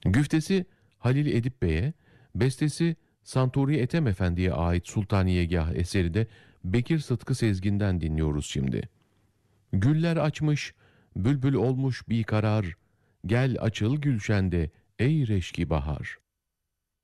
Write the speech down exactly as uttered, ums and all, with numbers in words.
Güftesi Halil Edip Bey'e, bestesi Santuri Ethem Efendi'ye ait Sultaniyegah eseri de Bekir Sıtkı Sezgin'den dinliyoruz şimdi. Güller açmış, bülbül olmuş bir karar, gel açıl gülşende ey reşki bahar.